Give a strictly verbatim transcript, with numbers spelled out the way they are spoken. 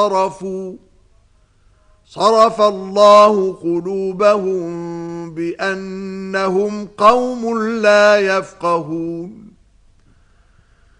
صرفوا صرف الله قلوبهم بأنهم قوم لا يفقهون